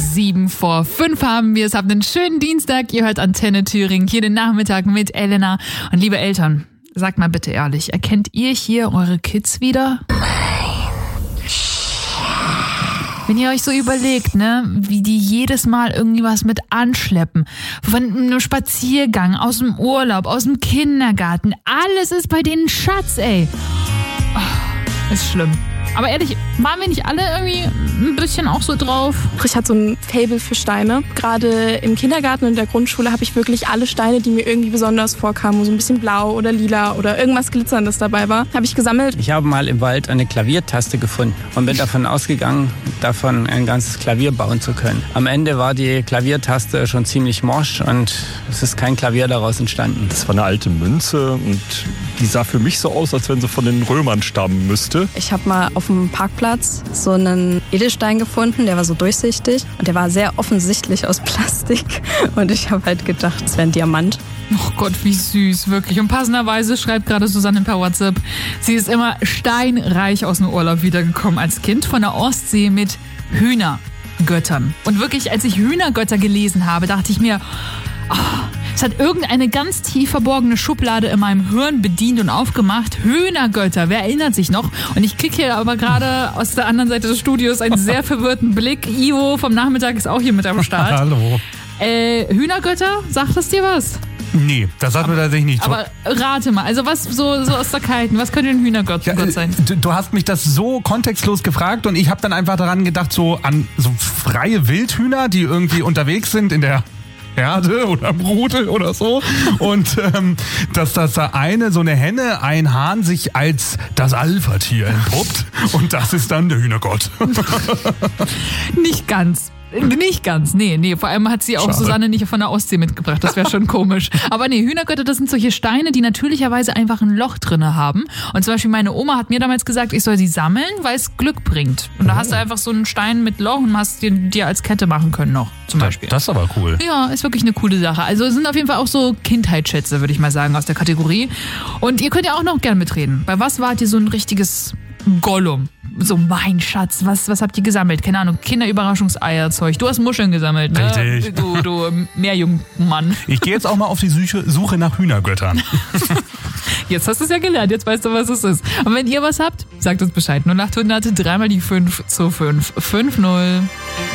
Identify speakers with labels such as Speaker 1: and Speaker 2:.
Speaker 1: 7:07 haben wir es. Habt einen schönen Dienstag. Ihr hört Antenne Thüringen hier den Nachmittag mit Elena. Und liebe Eltern, sagt mal bitte ehrlich, erkennt ihr hier eure Kids wieder? Wenn ihr euch so überlegt, ne, wie die jedes Mal irgendwie was mit anschleppen, von einem Spaziergang, aus dem Urlaub, aus dem Kindergarten, alles ist bei denen Schatz, ey. Oh, ist schlimm. Aber ehrlich, waren wir nicht alle irgendwie ein bisschen auch so drauf?
Speaker 2: Ich hatte so ein Faible für Steine. Gerade im Kindergarten und in der Grundschule habe ich wirklich alle Steine, die mir irgendwie besonders vorkamen, so ein bisschen blau oder lila oder irgendwas Glitzerndes dabei war, habe ich gesammelt.
Speaker 3: Ich habe mal im Wald eine Klaviertaste gefunden und bin davon ausgegangen, davon ein ganzes Klavier bauen zu können. Am Ende war die Klaviertaste schon ziemlich morsch und es ist kein Klavier daraus entstanden.
Speaker 4: Das war eine alte Münze und die sah für mich so aus, als wenn sie von den Römern stammen müsste.
Speaker 5: Ich habe mal auf dem Parkplatz so einen Edelstein gefunden, der war so durchsichtig und der war sehr offensichtlich aus Plastik und ich habe halt gedacht, es wäre ein Diamant.
Speaker 1: Oh Gott, wie süß, wirklich. Und passenderweise schreibt gerade Susanne per WhatsApp, sie ist immer steinreich aus dem Urlaub wiedergekommen als Kind von der Ostsee mit Hühnergöttern. Und wirklich, als ich Hühnergötter gelesen habe, dachte ich mir, es hat irgendeine ganz tief verborgene Schublade in meinem Hirn bedient und aufgemacht. Hühnergötter, wer erinnert sich noch? Und ich kriege hier aber gerade aus der anderen Seite des Studios einen sehr verwirrten Blick. Ivo vom Nachmittag ist auch hier mit am Start.
Speaker 6: Hallo.
Speaker 1: Hühnergötter, sagt das dir was?
Speaker 6: Nee, das sagt mir tatsächlich nicht.
Speaker 1: Aber rate mal, also was so aus der Kalten, was könnte ein Hühnergott sein?
Speaker 6: Du hast mich das so kontextlos gefragt und ich habe dann einfach daran gedacht, so an so freie Wildhühner, die irgendwie unterwegs sind in der Herde oder Brudel oder so. Und dass da so eine Henne, ein Hahn sich als das Alpha-Tier entpuppt und das ist dann der Hühnergott.
Speaker 1: Nicht ganz. Nee. Vor allem hat sie auch Susanne nicht von der Ostsee mitgebracht. Das wäre schon komisch. Aber nee, Hühnergötter, das sind solche Steine, die natürlicherweise einfach ein Loch drinne haben. Und zum Beispiel meine Oma hat mir damals gesagt, ich soll sie sammeln, weil es Glück bringt. Und da hast du einfach so einen Stein mit Loch und hast den dir als Kette machen können noch, zum Beispiel.
Speaker 6: Das ist aber cool.
Speaker 1: Ja, ist wirklich eine coole Sache. Also es sind auf jeden Fall auch so Kindheitsschätze, würde ich mal sagen, aus der Kategorie. Und ihr könnt ja auch noch gern mitreden. Bei was wart ihr so ein richtiges Gollum? So, mein Schatz, was habt ihr gesammelt? Keine Ahnung, Kinderüberraschungseierzeug. Du hast Muscheln gesammelt, ne?
Speaker 6: Richtig.
Speaker 1: Du Meerjungmann.
Speaker 6: Ich gehe jetzt auch mal auf die Suche nach Hühnergöttern.
Speaker 1: Jetzt hast du es ja gelernt, jetzt weißt du, was es ist. Und wenn ihr was habt, sagt uns Bescheid. 0800 3 mal die 5 zu 5 50.